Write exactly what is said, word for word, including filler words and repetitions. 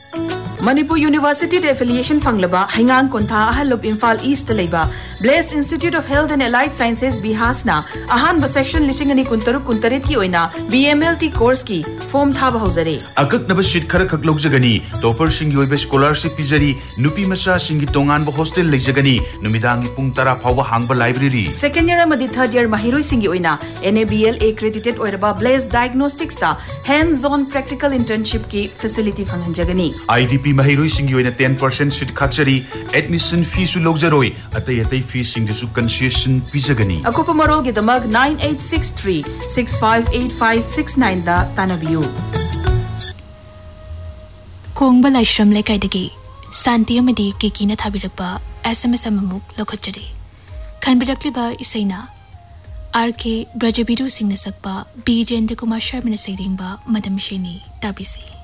Manipur University affiliation fanglaba Hingang Kontha Ahalub Imphal East Leba Blaise Institute of Health and Allied Sciences Bihasna Ahanba section Lishingani Kuntaru Kuntarit ki oina B M L T course ki form thaba hauzare Akak naba sheet khara khak logjagani topper singi oibe scholarship pizari nupi macha singi tongan ba hostel legjagani numidangi pung tara phawba hangba library second year amadi third year mahiroi singi oina N A B L accredited oiraba Blaise Diagnostics ta hands on practical internship ki facility phanganjagani I D P mahiroi singi oina ten percent seat khakchari admission fee su logjaroi atai atai fees sing su concession pizagani akopa marol gi damag nine eight six three six five eight five six nine da tanabiu Kongba laishram lekaidagi santi amadi kekina thabirakpa S M S amamuk lokhachari khanbirakliba isaina R K Brajabiru singna sakpa B Jendra Kumar Sharma na sairingba madam sheni tabisi